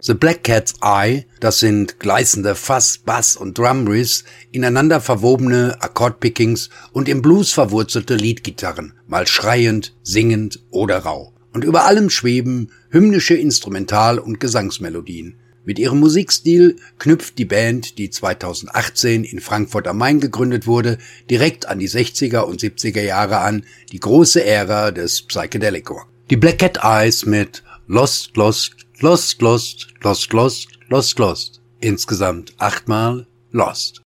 The Black Cat's Eye, das sind gleißende Fuzz-, Bass- und Drum-Riffs, ineinander verwobene Akkordpickings und im Blues verwurzelte Leadgitarren, mal schreiend, singend oder rau. Und über allem schweben hymnische Instrumental- und Gesangsmelodien. Mit ihrem Musikstil knüpft die Band, die 2018 in Frankfurt am Main gegründet wurde, direkt an die 60er und 70er Jahre an, die große Ära des Psychedelic Rock. Die Black Cat Eyes mit Lost, Lost, Lost, Lost, Lost, Lost, Lost, Lost. Insgesamt 8-mal Lost.